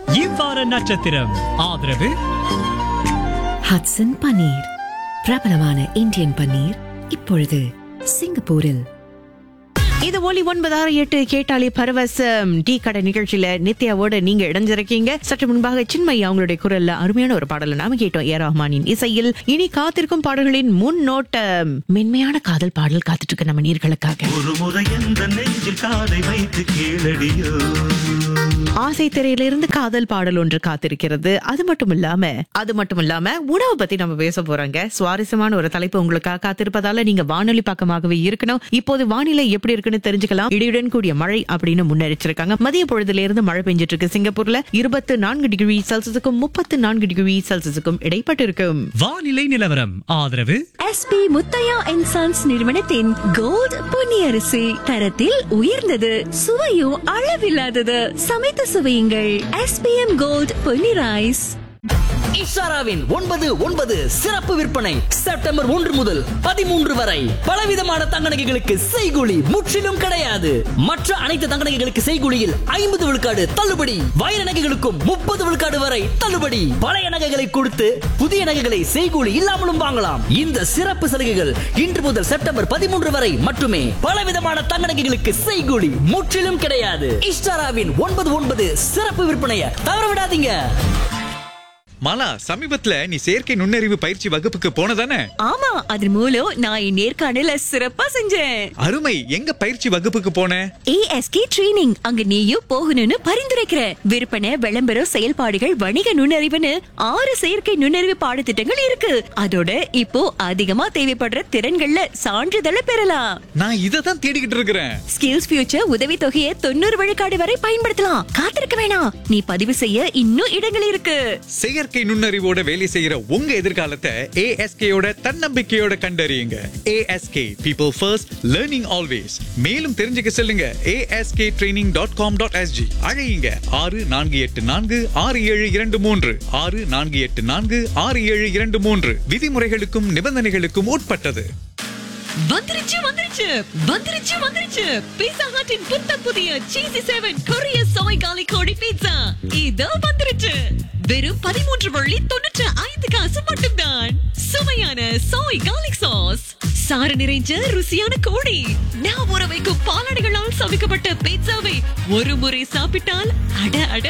இவ்வார நட்சத்திரம் ஆதரவு ஹட்சன் பன்னீர், பிரபலமான இந்தியன் பன்னீர், இப்பொழுது சிங்கப்பூரில். இது ஒலி 968 கேட்டாலே பரவசம் டீ கடை நிகழ்ச்சியில நித்யாவோட நீங்க இணைஞ்சிருக்கீங்க. சற்று முன்பாக சின்மயி அவங்களுடைய குரல்ல அருமையான ஒரு பாடலை நாம கேட்டோம். ஏ ரஹ்மானின் இசையில். இனி காத்திருக்கும் பாடல்களின் முன்னோட்டம். மென்மையான காதல் பாடல் காத்துட்டு இருக்கு நம்ம நீர்களுக்காக. ஒரு முறை எந்த நெஞ்சில் காதை வைத்து கேளடியோ. ஆசை திரையிலிருந்து காதல் பாடல் ஒன்று காத்திருக்கிறது. அது மட்டும் இல்லாம உணவு பத்தி நம்ம பேச போறாங்க. சுவாரஸ்யமான ஒரு தலைப்பு உங்களுக்காக காத்திருப்பதால நீங்க வானொலி பக்கமாகவே இருக்கணும். இப்போது வானிலை எப்படி இருக்குன்னு தெரிஞ்சுக்கலாம். இடியுடன் கூடிய மழை அப்படின்னு முன்னெச்சரிச்சிருக்காங்க. மதிய பொழுதுல இருந்து மழை பெஞ்சிட்டு இருக்கு. சிங்கப்பூர்ல 24 டிகிரி செல்சியஸுக்கும் 34 டிகிரி செல்சியஸுக்கும் இடைப்பட்டு இருக்கும். வானிலை நிலவரம் ஆதரவு எஸ்பி முத்தையா அண்ட் சன்ஸ் நிறுவனத்தின் கோல்ட் பொன்னியரிசி, தரத்தில் உயர்ந்தது, சுவையும் அளவில்லாதது. சமைத்து சுவையுங்கள். SPM gold Ponni rice. இஷாராவின் 9/9 சிறப்பு விற்பனை செப்டம்பர் 1 முதல் 13 வரை. பலவிதமான தங்க நகைகளுக்கு செய்கூலி முற்றிலும் கிடையாது. மற்ற அனைத்து தங்க நகைகளுக்கு செய்கூலியில் 50 விழுக்காடு தள்ளுபடி. வைர நகைகளுக்கும் 30 விழுக்காடு வரை தள்ளுபடி. பழைய நகைகளை கொடுத்து புதிய நகைகளை செய்கூலி இல்லாமலும் வாங்கலாம். இந்த சிறப்பு சலுகைகள் இன்று முதல் செப்டம்பர் 13 வரை மட்டுமே. பலவிதமான தங்க நகைகளுக்கு செய்கூலி முற்றிலும் கிடையாது. இஷாராவின் 9/9 சிறப்பு விற்பனையை தவறவிடாதீங்க. மாலா, சமீபத்துல நீ செயற்கை நுண்ணறிவு பயிற்சி வகுப்புக்கு போனதானே? ஆமா, அதன் மூலம் நான் என் நேர்காணல சிறப்பா செஞ்சேன். அருமை. எங்க பயிற்சி வகுப்புக்கு போன? ASK training. அங்க நீயும் போகணும்னு பரிந்துரைக்கிற. விற்பனை, விளம்பரம், செயல்பாடுகள், வணிக நுண்ணறிவுன்னு 6 செயற்கை நுண்ணறிவு பாடத்திட்டங்கள் இருக்கு. அதோட இப்போ அதிகமா தேவைப்படுற திறன்கள்ல சான்றிதழை பெறலாம். நான் இததான் தேடிக்கிட்டு இருக்கிறேன். ஸ்கில்ஸ் ஃபியூச்சர் உதவி தொகையை 90 விழுக்காடு வரை பயன்படுத்தலாம். காத்திருக்க வேணாம். நீ பதிவு செய்ய இன்னும் இடங்கள் இருக்கு. செயற்கை நுண்ணறிவோட வேலை செய்யற உங்க எதிர்காலத்தை ASKயோட தன்னம்பிக்கையோட கண்டறியுங்க. ASK People First, Learning Always. மேலும் தெரிஞ்சுக்க செல்லுங்க asktraining.com.sg. அழையுங்க 64846723 64846723. விதிமுறைகளுக்கும் நிபந்தனைகளுக்கும் உட்பட்டது. வந்துருச்சு பீட்சா ஹட்டின் புத்தம் புதிய சீசி 7 கொரிய சோய் காலி கோழி பீட்சா இதோ வந்துருச்சு. வெறும் 13.95 மட்டும்தான். சுவையான சோய் கார்லிக் சாஸ், சாறு நிறைஞ்ச ருசியான கோழி, நான் ஊற வைக்கும் பாலாடைகளால் சமைக்கப்பட்ட பீட்சாவை ஒரு முறை சாப்பிட்டால் அட